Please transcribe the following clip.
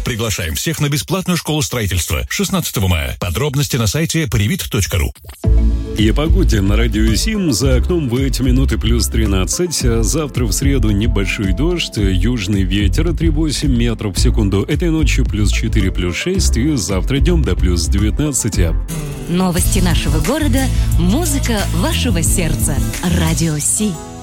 Приглашаем всех на бесплатную школу строительства 16 мая. Подробности на сайте privit.ru. И о погоде на радио СИМ. За окном в эти минуты плюс 13. Завтра в среду небольшой дождь, южный ветер 3,8 метров в секунду. Этой ночью плюс 4, плюс 6. И завтра днем до плюс 19. Новости нашего города, музыка вашего сердца. Радио Си.